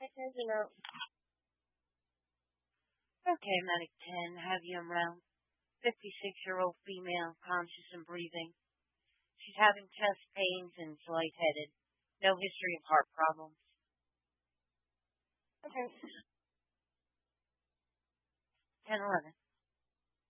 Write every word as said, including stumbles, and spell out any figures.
Okay, Medic ten, have you around. fifty-six-year-old female, conscious and breathing. She's having chest pains and is lightheaded. No history of heart problems. ten eleven.